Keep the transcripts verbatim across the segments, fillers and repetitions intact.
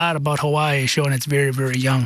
A lot about Hawaii showing it's very, very young.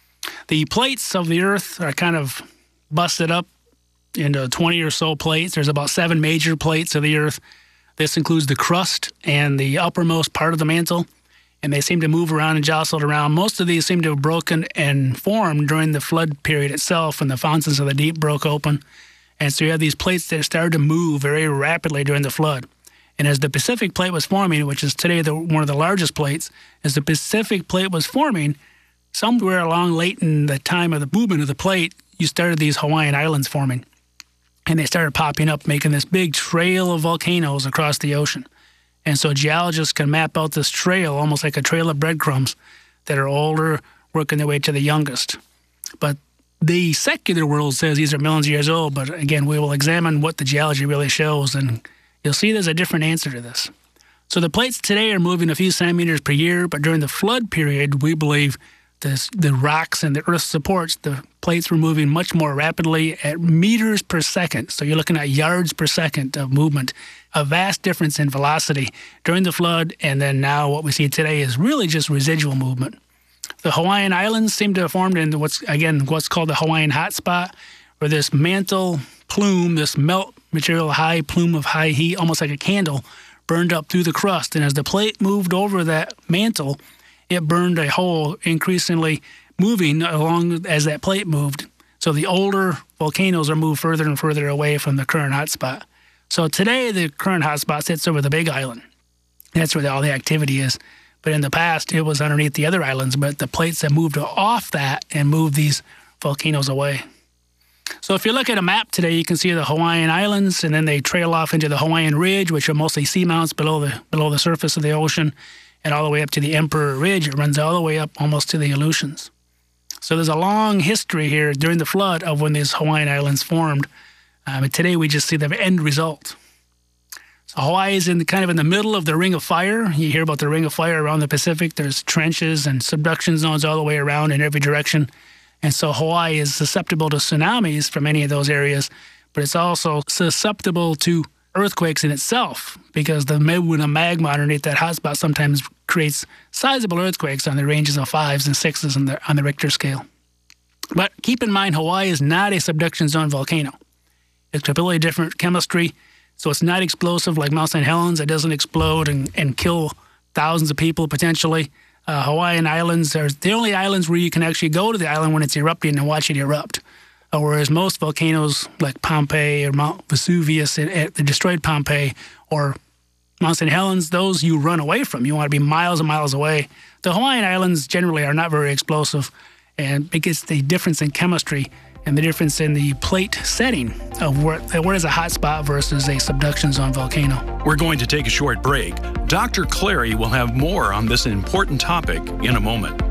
The plates of the Earth are kind of busted up into twenty or so plates. There's about seven major plates of the Earth. This includes the crust and the uppermost part of the mantle, and they seem to move around and jostled around. Most of these seem to have broken and formed during the flood period itself, when the fountains of the deep broke open. And so you have these plates that started to move very rapidly during the flood. And as the Pacific Plate was forming, which is today the, one of the largest plates, as the Pacific Plate was forming, somewhere along late in the time of the movement of the plate, you started these Hawaiian Islands forming. And they started popping up, making this big trail of volcanoes across the ocean. And so geologists can map out this trail, almost like a trail of breadcrumbs, that are older, working their way to the youngest. But the secular world says these are millions of years old, but again, we will examine what the geology really shows, and you'll see there's a different answer to this. So the plates today are moving a few centimeters per year, but during the flood period, we believe this, the rocks and the Earth's supports, the plates were moving much more rapidly at meters per second. So you're looking at yards per second of movement, a vast difference in velocity during the flood, and then now what we see today is really just residual movement. The Hawaiian Islands seem to have formed in what's, again, what's called the Hawaiian hotspot, where this mantle plume, this melt material, high plume of high heat, almost like a candle, burned up through the crust. And as the plate moved over that mantle, it burned a hole, increasingly moving along as that plate moved. So the older volcanoes are moved further and further away from the current hotspot. So today, the current hotspot sits over the Big Island. That's where all the activity is. But in the past, it was underneath the other islands, but the plates have moved off that and moved these volcanoes away. So if you look at a map today, you can see the Hawaiian Islands, and then they trail off into the Hawaiian Ridge, which are mostly seamounts below the below the surface of the ocean, and all the way up to the Emperor Ridge. It runs all the way up almost to the Aleutians. So there's a long history here during the flood of when these Hawaiian Islands formed. Um, and today we just see the end result. So Hawaii is in the, kind of in the middle of the Ring of Fire. You hear about the Ring of Fire around the Pacific. There's trenches and subduction zones all the way around in every direction. And so Hawaii is susceptible to tsunamis from any of those areas, but it's also susceptible to earthquakes in itself, because the magma underneath that hotspot sometimes creates sizable earthquakes on the ranges of fives and sixes on the, on the Richter scale. But keep in mind, Hawaii is not a subduction zone volcano. It's completely different chemistry, so it's not explosive like Mount Saint Helens. It doesn't explode and, and kill thousands of people potentially. Uh, Hawaiian Islands are the only islands where you can actually go to the island when it's erupting and watch it erupt. Uh, whereas most volcanoes like Pompeii or Mount Vesuvius, it, it, the destroyed Pompeii, or Mount Saint Helens, those you run away from. You want to be miles and miles away. The Hawaiian Islands generally are not very explosive, and because the difference in chemistry and the difference in the plate setting of where, where is a hot spot versus a subduction zone volcano. We're going to take a short break. Doctor Clary will have more on this important topic in a moment.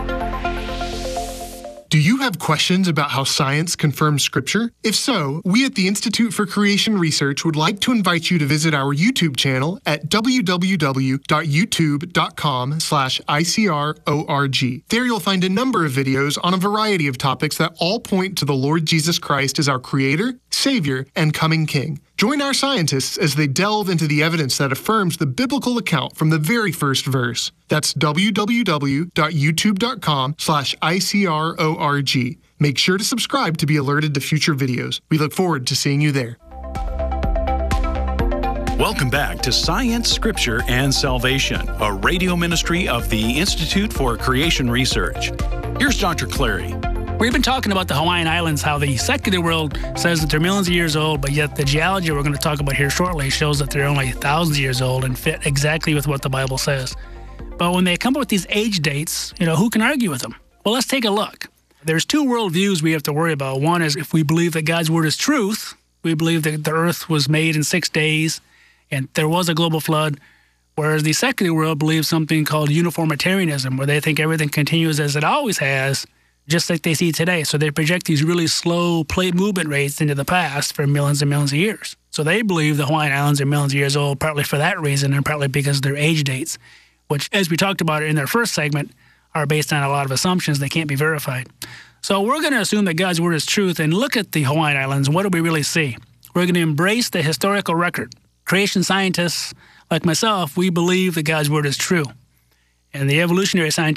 Do you have questions about how science confirms Scripture? If so, we at the Institute for Creation Research would like to invite you to visit our YouTube channel at w w w dot youtube dot com slash I C R O R G. There you'll find a number of videos on a variety of topics that all point to the Lord Jesus Christ as our Creator, Savior, and coming King. Join our scientists as they delve into the evidence that affirms the biblical account from the very first verse. That's w w w dot youtube dot com slash I C R O R G. Make sure to subscribe to be alerted to future videos. We look forward to seeing you there. Welcome back to Science, Scripture, and Salvation, a radio ministry of the Institute for Creation Research. Here's Doctor Clary. We've been talking about the Hawaiian Islands, how the secular world says that they're millions of years old, but yet the geology we're going to talk about here shortly shows that they're only thousands of years old and fit exactly with what the Bible says. But when they come up with these age dates, you know, who can argue with them? Well, let's take a look. There's two worldviews we have to worry about. One is if we believe that God's word is truth, we believe that the earth was made in six days and there was a global flood, whereas the secular world believes something called uniformitarianism, where they think everything continues as it always has, just like they see today. So they project these really slow plate movement rates into the past for millions and millions of years. So they believe the Hawaiian Islands are millions of years old, partly for that reason and partly because of their age dates, which, as we talked about in their first segment, are based on a lot of assumptions that can't be verified. So we're going to assume that God's word is truth and look at the Hawaiian Islands. What do we really see? We're going to embrace the historical record. Creation scientists like myself, we believe that God's word is true. And the evolutionary scientists